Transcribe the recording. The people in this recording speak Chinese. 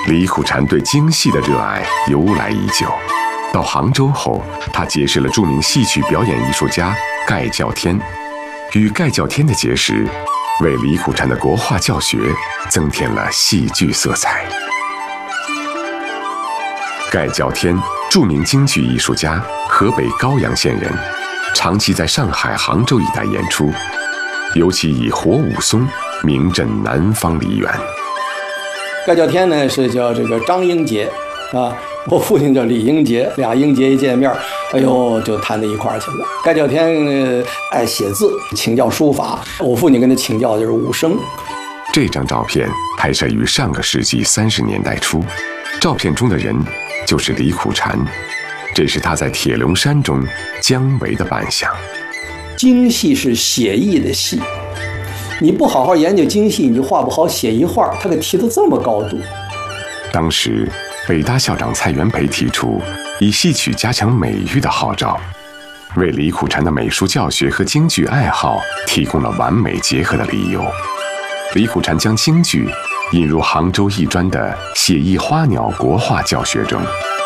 李苦禅对京戏的热爱由来已久。到杭州后，他结识了著名戏曲表演艺术家盖叫天，与盖叫天的结识，为李苦禅的国画教学增添了戏剧色彩。盖叫天，著名京剧艺术家，河北高阳县人，长期在上海、杭州一带演出，尤其以活武松名震南方梨园。 盖叫天呢是叫这个张英杰啊，我父亲叫李英杰，俩英杰一见面，哎呦就谈到一块儿去了。盖叫天爱写字，请教书法，我父亲跟他请教的就是武生。 这张照片拍摄于上个世纪30年代初，照片中的人就是李苦禅，这是他在铁笼山中姜维的扮相。 京戏是写意的戏，你不好好研究京戏，你就画不好写意画，他给提到这么高度。 当时北大校长蔡元培提出以戏曲加强美育的号召，为李苦禅的美术教学和京剧爱好提供了完美结合的理由。李苦禅将京剧引入杭州艺专的写意花鸟国画教学中。